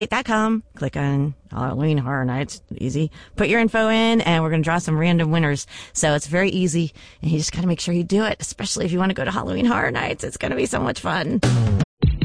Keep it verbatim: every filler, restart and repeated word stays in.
dot com. Click on Halloween Horror Nights. Easy. Put your info in, and we're going to draw some random winners. So it's very easy, and you just got to make sure you do it, especially if you want to go to Halloween Horror Nights. It's going to be so much fun.